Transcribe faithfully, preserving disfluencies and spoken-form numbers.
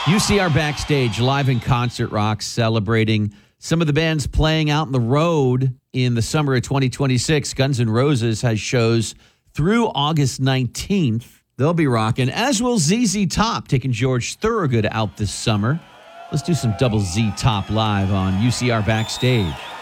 U C R Backstage, live in concert rock, celebrating some of the bands playing out on the road in the summer of twenty twenty-six. Guns N' Roses has shows through August nineteenth. They'll be rocking, as will Z Z Top, taking George Thorogood out this summer. Let's do some double Z Top live on U C R Backstage.